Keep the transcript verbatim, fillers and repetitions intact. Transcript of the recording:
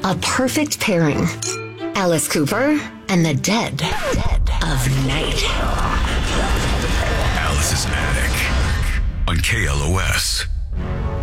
A perfect pairing. Alice Cooper and the Dead of Night. Alice's Attic on K L O S.